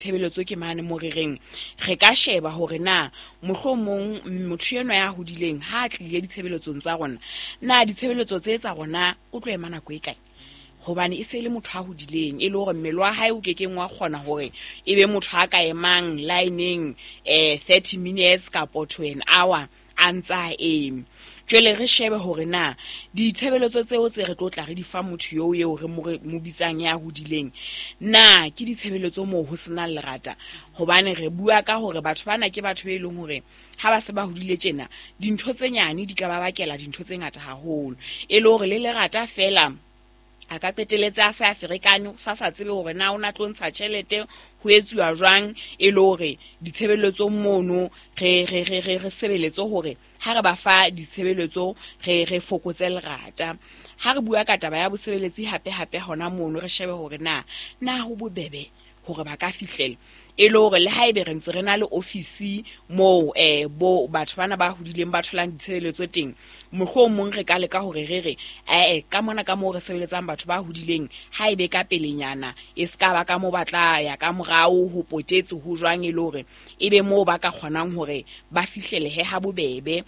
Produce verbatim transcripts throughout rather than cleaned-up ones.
tshebeletso ke mane mo re reng re ka sheba hore na mohlomong motho eno ya hodileng ha tlile ditshebeletsong tsa rona na ditshebeletso tse tsa rona o tlo ema nako e kae hobane e se le motho a hodileng e le hore mmele wa hae o kekeng wa kgona hore ebe motho a ka emang lineng eh thirty minutes ka to an hour a ntsa eme jwale re shebe hore na ditshebeletso tseo tse re tlotla re di fa motho yo eo re mo bitsang ya hodileng na ke ditshebeletso mo ho sena lerata hobane re bua ka hore batho bana ke batho be leng hore ha ba se ba hodile tjena dintho tse nyane di ka ba bakela dintho tse ngata haholo e le hore le lerata fela a ka qeteletsa a sa Afrikane sa sa tsebe hore na ona tlontsha tjhelete ho etsuwa jwang e le hore ditshebeletso mono re re re re sebeletso hore ha re ba fa ditshebeletso re re fokotse lerata ha re bua ka taba ya bosebeletsi hape hape hona mono re shebe hore na na ho bobebe hore ba ka fihlela e le hore le haebe re ntse re na le office mo eh bo batho bana ba hodileng ba tholang ditshebeletso teng mohlomong re ka leka hore re re eh ka mona ka mo re sebeletsang batho ba hodileng haebe ka pelenyana e ska ba ka mo batla ya ka morao ho potetse ho jwang e le hore ebe mo ba ka kgonang hore ba fihlele he ha bobebe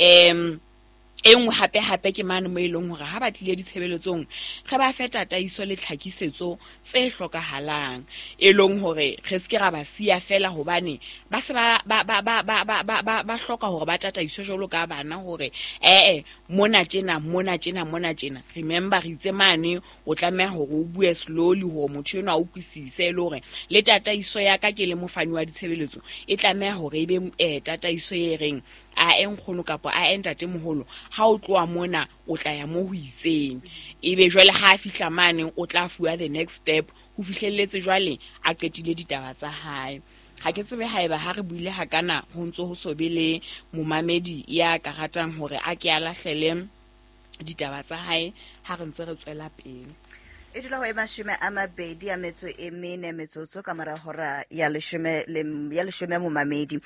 em engwe hape hape ke mane mo ileng hore ha ba tlile ditshebeletsong re ba fe tataiso le tlhakisetso tse hlokahalang e leng hore re se ke ra ba sia fela hobane ba se ba ba ba ba ba ba ba ba hloka hore ba tataiso jolo ka bana hore eh eh mona tjena mona tjena mona tjena remember re itse mane o tlameha hore o bue slowly hore motho eno a ukwisise le hore le tataiso ya ka ke le mofani wa ditshebeletso e tlameha hore ebe eh tataiso e reng a enkgono kapo a entate moholo ha o tloa mona o tla ya mo ho itseng ebe jwale ha a fihla mane o tla fuwa the next step ho fihlelletse jwale a qetile ditaba tsa hae ha ke tsebe haeba ha re buile hakana ho ntso ho sobele momamedi ya ka ratang hore a ke a lahlele ditaba tsa hae ha re ntse re tswela pele e dula ho emashome a mabedi a metso e mene metsotso ka mora hora ya leshome le ya leshome mo mamedi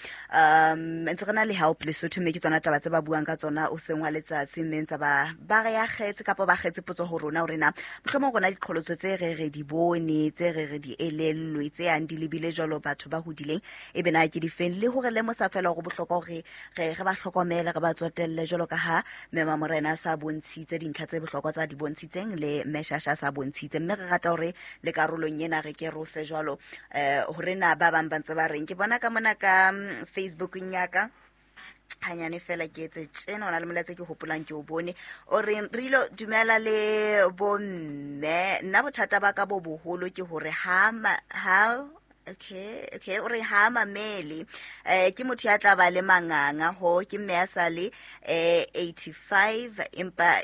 um ntse rena le help le sotho me ke tsona taba tse ba buang ka tsona o sengwa letsatsi mentsa ba ba re ya khetse kapo ba khetse potso ho rona hore na mohlomong rona diqholotso tse re re di bone tse re re di elellwe tse yang di lebile jalo batho ba hodileng e be na ke di feng le hore le mo sa fela go bohlokwa hore re re ba hlokomela re ba tsotelle jalo ka ha mema morena sa bontshitse dintlha tse bohlokwa tsa di bontshitseng le meshasha sa tshitse mme re rata hore le karolong yena re ke ro fe jwalo eh hore na ba bang bantse ba reng ke bona ka mona ka Facebook nyaka hanyane fela ke etse tsena ona le molatse ke hopolang ke o bone o re rilo dumela le bo mme nna bothata ba ka bo boholo ke hore ha ha okay okay o re ha mamele eh ke motho ya tla ba le manganga ho ke mme ya sale eh eighty-five empa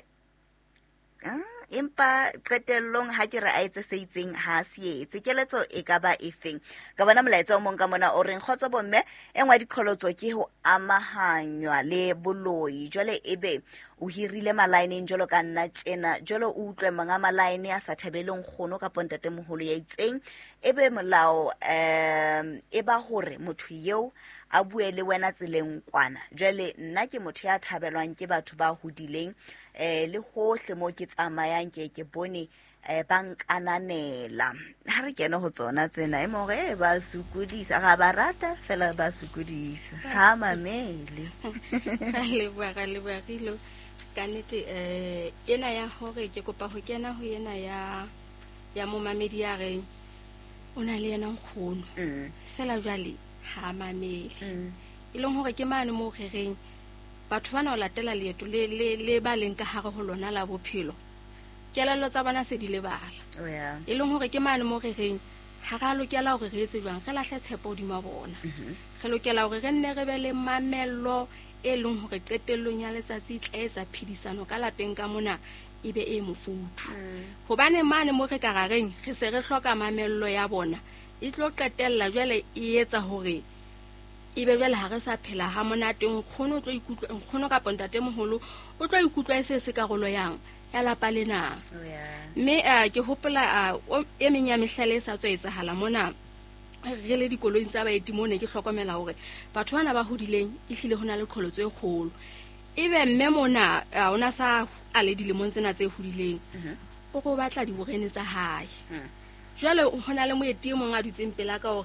ah empa qetellong ha ke re a etse se itseng ha se etse keletso e ka ba efeng ka bona molaetsa o mong ka mona o reng khotso bomme engwa diqholotso ke ho amahanywa le boloi jwale ebe o hirile malaine jolo ka nna tjena jolo o utlwe manga malaine a sa thabeleng khono ka pontate moholo ya itseng ebe molao em e ba hore motho yeo a bue le wena tseleng kwana jwale nna ke motho ya thabelwang ke batho ba hodileng eh le hohle mo ke tsamayang ke ke bone eh bankananela ha re kena ho tsona tsena e more ba sukudisa ga barata fela ba sukudisa ha mamele le bua ga le bua rilo kanete eh ena ya hore ke kopa ho kena ho yena ya ya mo mamedi ya re ona le yena nkgono fela jwale ha mamele ileng hore ke mane mo rereng batho bana o latela leeto le le le ba leng ka hare ho lona la bophelo kelelo tsa bana se di le bala o ya ileng hore ke mane mo rereng ha ra lokela hore re etse jwang re lahle tshepo di mabona re lokela hore re nne re be le mamello e leng hore qetellong ya letsatsi tla etsa phidisano ka lapeng ka mona ebe e mofuthu hobane mane mo re ka rareng re se re hloka mamello ya bona e tlo qetella jwale e etsa hore ibe jwale ha re sa phela ha monate nkgono o tlo ikutlwa nkgono ka pontate moholo o tlo ikutlwa e se se karolo yang ya lapa lena o ya mme ke hopola e menya mehlale sa tswa etsahala mona re le dikoloing tsa baeti mone ke hlokomela hore batho bana ba hodileng e hlile hona le qholotso e kgolo ebe mme mona ona sa a le dilemong tsena tse hodileng o go batla di borene tsa hae jwale hona le moeti mong a dutseng pela ka hore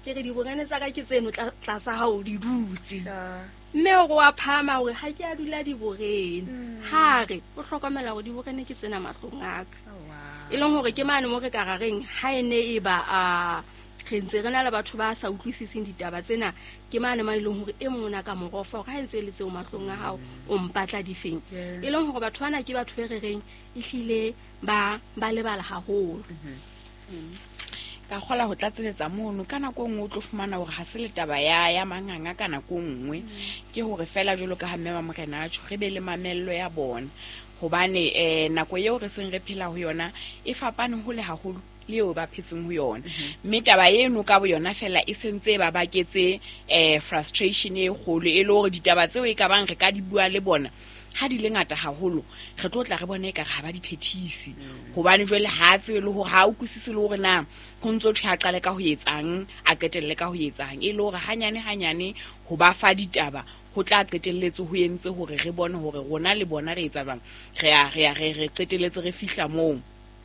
ke re diborene tsa ka ke tseno tla- tlasa hao di dutse Sure. mme o go a phama hore ha ke a dula diborene Mm. ha re o hlokomela hore diborene ke tsena mahlong a ka Oh, wow. e leng hore ke mane mo re ka rareng ha e ne e ba a re ntse re na le batho ba sa utlwisising ditaba tsena ke mane ma e leng hore e mona ka morofa hore ha e ntse e le tseo mahlong a hao o mpatla difeng Yeah. e leng hore batho bana ke batho be re reng e hlile ba ba lebala haholo ka kgola ho tlatseletsa mono ka nako nngwe o tlo fumana hore ha se le taba ya ya manganga ka nako nngwe ke hore fela jwalo ka ha mme Mamorena a tjho re be le mamello ya bona hobane eh nako eo re seng re phela ho yona e fapane ho le haholo le eo ba phetseng ho yona mme taba eno ka bo yona fela e sentse ba baketse eh frustration e kgolo e le hore ditaba tseo e ka bang re ka di bua le bona ha di le ngata haholo re tlo tla re bone ka ha ba di phethisi hobane jwale ha tsebe le hore ha o kusise le hore na ho ntso thwa qale ka ho etsang a qetelle ka ho etsang e le hore hanyane hanyane ho ba fa ditaba ho tla qetelletse ho entse hore re bone hore rona le bona re etsa bang re a re a re re qetelletse re fihla moo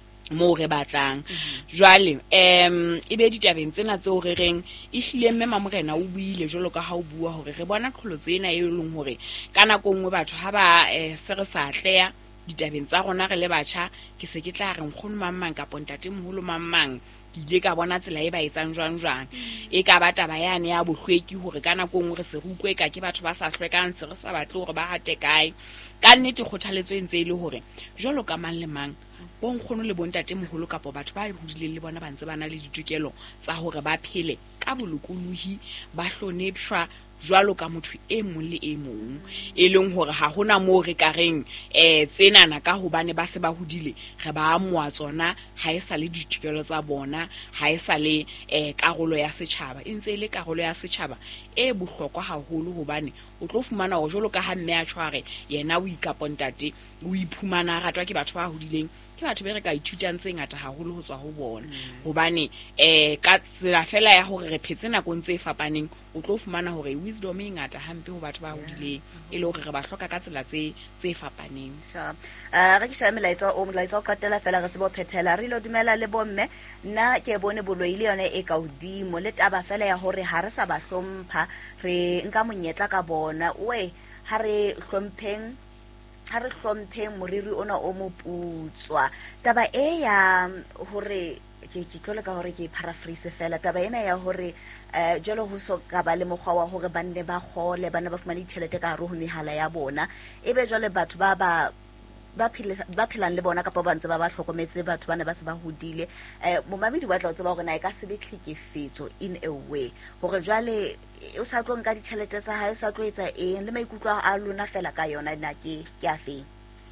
mo re batlang jwale em e be ditabeng tsena tseo re reng e hlile mme Mamorena o buile jwalo ka ha o bua hore re bona qholotso ena e leng hore ka nako nngwe batho ha ba eh, se re sa hleya ditabeng tsa rona re le batjha ke se ke tla re nkgono mammang ka pontate moholo mammang ke ile ka bona tsela e ba etsang jwang jwang e ka ba taba yane ya bohlweki hore ka nako nngwe re se re utlwe ka ke batho ba sa hlwekang se re sa batle hore ba hate kae ka nnete kgothaletso e ntse e le hore jwalo ka mang le mang bo nkgono le bontate moholo kapo batho ba hodileng le bona ba ntse ba na le ditokelo tsa hore ba phele ka bolokolohi ba hlonepshwa jwalo ka motho e mong le e mong e leng hore ha hona mo re ka reng eh tsena na ka hobane ba se ba hodile re ba amoa tsona ha e sa le ditokelo tsa bona ha e sa le eh karolo ya setjhaba e ntse ile karolo ya setjhaba e bohlokwa haholo hobane o tlo fumana hore jwalo ka ha mme a tshware yena o ikapontate o iphumana ratwa ke batho ba hodileng ke batho be re ka ithutang tse ngata haholo ho tswa ho bona hobane eh ka tsela fela ya hore re phetse nakong tse fapaneng o tlo fumana hore wisdom e ngata hampe ho batho ba hodileng e le hore re ba hloka ka tsela tse tse fapaneng Sure. Uh, re ke shame melaetsa o molaetsa o qetela fela re tsebo phethela re lo dumela le bomme nna ke bone boloile yone e ka hodimo le taba fela ya hore ha re sa ba hlompha re nka monyetla ka bona we ha re hlompheng ha re hlompheng moriri ona o moputswa taba e ya hore ke ke tlole ka hore ke paraphrase fela taba ena ya hore eh jalo ho so ka ba le mokgwa wa hore banne ba gole bana ba fumana dithelete ka hare ho mehala ya bona ebe jwale batho ba ba ba phela ba phelang le bona kapa ba ntse ba ba hlokometse batho bana ba se ba hodile eh momamedi wa tla o tseba hore na e ka sebe tlhekefetso in a way hore jwale o sa tlo nka dithelete tsa hae sa tlo etsa eng le maikutlo a lona fela ka yona na ke ke a feng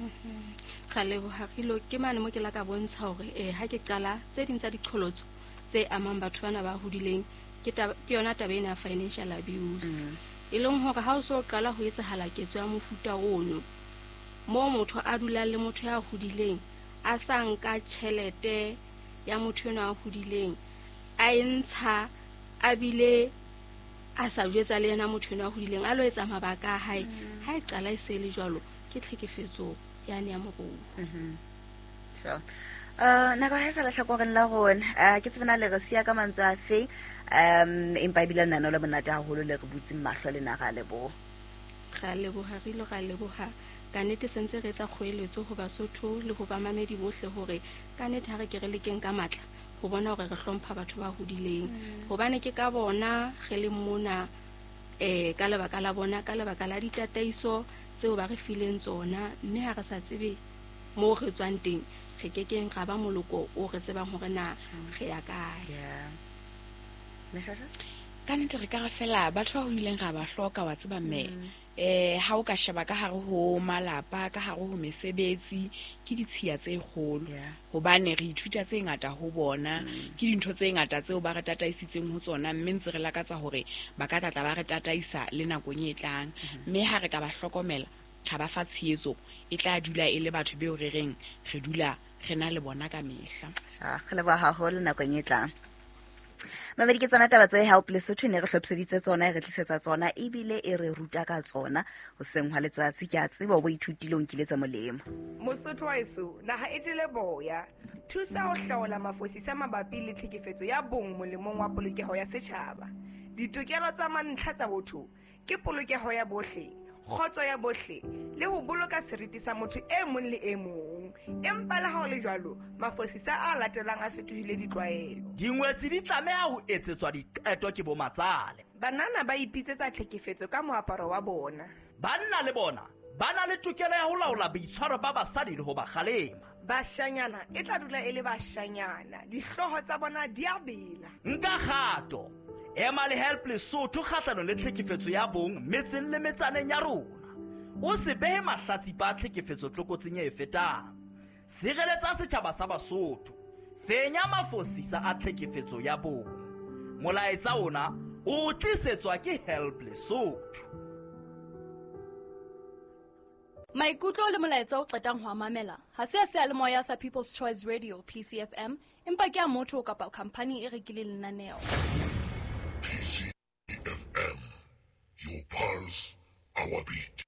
ga le bo hagilo ke mane mo ke la ka bontsha hore eh ha ke qala tse ding tsa diqholotso tse amang batho bana ba hodileng ke taba ke yona taba ena financial abuse e leng hore ha o so qala ho etsahala ketso ya mofuta ono mo motho a dula le motho ya hodileng a sa nka tjhelete ya motho yona a hodileng a entsha a bile a sa jwetsa le yena motho yona a hodileng a lo etsa mabaka a hae ha e qala e se le jwalo ke tlhekefetso yani ya moruo sure uh nako ha sa la hlakoreng la rona uh, ke tsena le re sia ka mantswe a fe um empa ibile nna no le monate haholo le re butsi mahlo le naga le bo ga le bo ha rilo ga le bo ha ka nete sentse re tsa kgoeletso ho Basotho le ho ba mamedi bohle hore ka nete ha re ke re lekeng ka matla ho bona hore re hlompha batho ba hodileng hobane ke ka bona re le mona eh ka lebaka la bona ka lebaka la ditataiso tseo ba re fileng tsona mme ha re sa tsebe mo re tswang teng re kekeng ga ba moloko o re tsebang hore na re ya kae yeah mesasha ka nnete re ka ga fela batho ba hodileng ga ba hloka wa tseba mme eh ha o ka sheba ka hare ho malapa ka hare ho mesebetsi ke ditshiya tse kgolo hobane re ithuta tse ngata ho bona ke dintho tse ngata tseo ba re tataisitseng ho tsona mme ntse re lakatsa hore ba ka tlatla ba re tataisa le nakong e tlang mme ha re ka ba hlokomela ga ba fa tshehetso e tla dula e le batho beo re reng re dula re na le bona ka mehla sha khale ba ha ho le nakong e tlang mamedi ke tsona taba tse Help Lesotho ne re hlopseditse tsona re tlisetsa tsona ebile e re ruta ka tsona ho seng hwa letsatsi ke a tseba bo ithutilong ke letsa molemo Mosotho wa eso naha e tile boya thusa ho hlaola mafosisa mabapi le tlhekefetso ya bong molemong wa polokeho ya setjhaba ditokelo tsa mantlha tsa botho ke polokeho ya bohle khotso ya bohle le ho boloka seriti sa motho e mong le e mong empa le ha o le jwalo mafosisa a latelang a fetohile ditlwaelo dingwetsi di tlameha ho etsetswa diqeto ke bomatsale banana ba ipitsetsa tlhekefetso ka moaparo wa bona banna le bona ba na le tokelo ya ho laola boitshwaro ba basadi le ho ba kgalema bashanyana e tla dula e le bashanyana dihloho tsa bona di a bela nka kgato ema le Help Lesotho kgahlano le tlhekefetso ya bong metseng le metsaneng ya rona o se behe mahlatsi ba tlhekefetso tlokotsing e fetang sireletsa setjhaba sa Basotho fenya mafosisa a tlhekefetso ya bong molaetsa ona o tlisetswa ke Help Lesotho Maikutlo le molaetsa o qetang ho mamela ha se se le moya sa People's Choice Radio P C F M empa ke a motho kapa company e rekileng lenaneo P C F M, your pulse, our beat.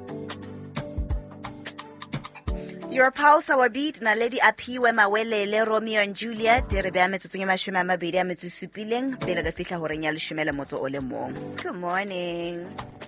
Your pulse, our beat. Na Lady Aphiwe Mawelele, Romeo and Juliet. Re beha metsotsong e mashome a mabedi a metso supileng pele re fihla ho reng ya leshome le motso o le mong. Good morning.